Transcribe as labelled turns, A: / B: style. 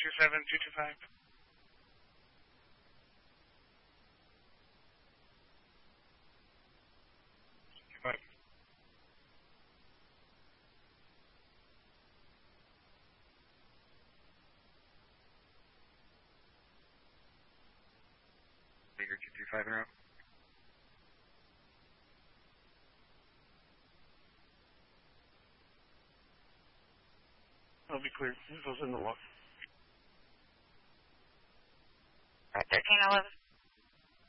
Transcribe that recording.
A: 227-225.
B: Figure 225 in a row.
A: I'll be clear. It goes in the log.
C: Right, 1311.